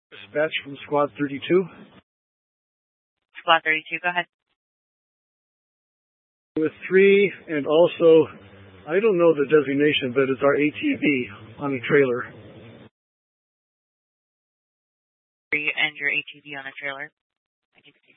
Dispatch from Squad 32. Squad 32, go ahead. With 3, and also, I don't know the designation, but it's our ATV on a trailer. 3 and your ATV on a trailer. I can see.